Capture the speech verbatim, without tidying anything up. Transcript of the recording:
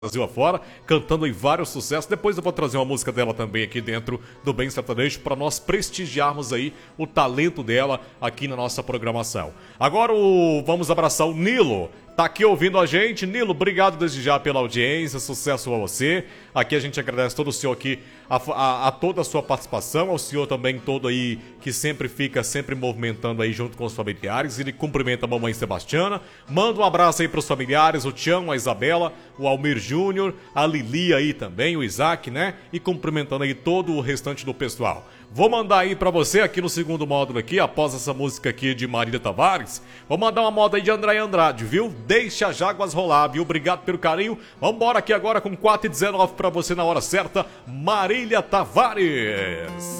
Brasil afora, cantando em vários sucessos. Depois eu vou trazer uma música dela também aqui dentro do Bem Sertanejo para nós prestigiarmos aí o talento dela aqui na nossa programação. Agora o... vamos abraçar o Nilo. Tá aqui ouvindo a gente. Nilo, obrigado desde já pela audiência, sucesso a você. Aqui a gente agradece todo o senhor aqui, a, a, a toda a sua participação, ao senhor também todo aí que sempre fica, sempre movimentando aí junto com os familiares. Ele cumprimenta a mamãe Sebastiana, manda um abraço aí pros familiares, o Tião, a Isabela, o Almir Júnior, a Lili aí também, o Isaac, né? E cumprimentando aí todo o restante do pessoal. Vou mandar aí pra você aqui no segundo módulo aqui, após essa música aqui de Marília Tavares, vou mandar uma moda aí de André Andrade, viu? Deixa as águas rolar, viu? Obrigado pelo carinho. Vambora aqui agora com quatro e dezenove pra você na hora certa, Marília Tavares.